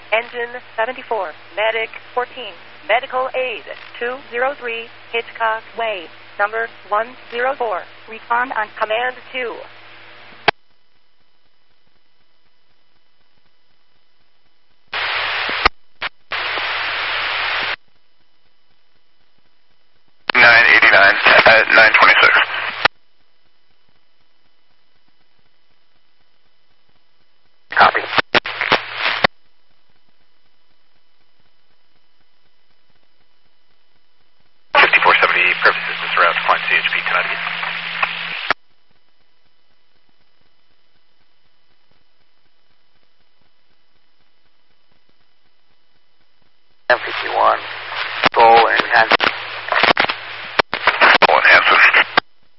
Engine 74, Medic 14, Medical Aid 203, Hitchcock Way, number 104. Respond on Command 2. At 926. Copy. 5470, purpose distance around Point CHP, Connecticut. M51, go and